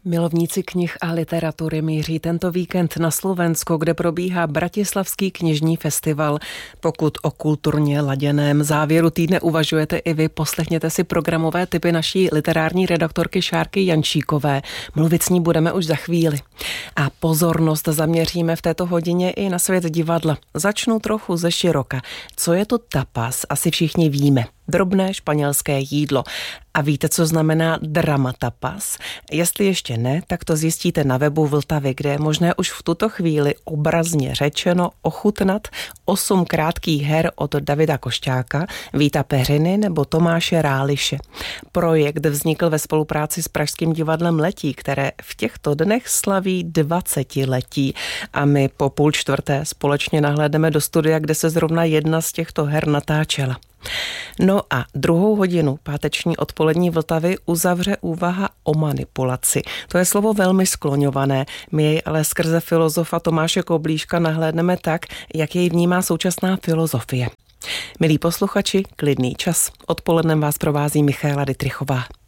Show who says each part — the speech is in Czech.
Speaker 1: Milovníci knih a literatury míří tento víkend na Slovensko, kde probíhá Bratislavský knižní festival. Pokud o kulturně laděném závěru týdne uvažujete i vy, poslechněte si programové tipy naší literární redaktorky Šárky Jančíkové. Mluvit s ní budeme už za chvíli. A pozornost zaměříme v této hodině i na svět divadla. Začnu trochu ze široka. Co je to tapas? Asi všichni víme. Drobné španělské jídlo. A víte, co znamená drama tapas? Jestli ještě ne, tak to zjistíte na webu Vltavy, kde je možné už v tuto chvíli obrazně řečeno ochutnat 8 krátkých her od Davida Košťáka, Víta Peřiny nebo Tomáše Ráliše. Projekt vznikl ve spolupráci s Pražským divadlem Letí, které v těchto dnech slaví 20letí. A my po 3:30 společně nahlédneme do studia, kde se zrovna jedna z těchto her natáčela. No a druhou hodinu páteční odpolední Vltavy uzavře úvaha o manipulaci. To je slovo velmi skloňované, my jej ale skrze filozofa Tomáše Koblíška nahlédneme tak, jak jej vnímá současná filozofie. Milí posluchači, klidný čas. Odpolednem vás provází Michaela Dytrichová.